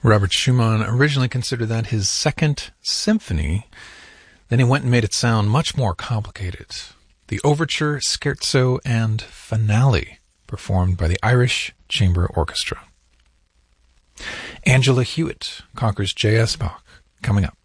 Robert Schumann originally considered that his second symphony. Then he went and made it sound much more complicated. The Overture, Scherzo, and Finale, performed by the Irish Chamber Orchestra. Angela Hewitt conquers J.S. Bach, coming up.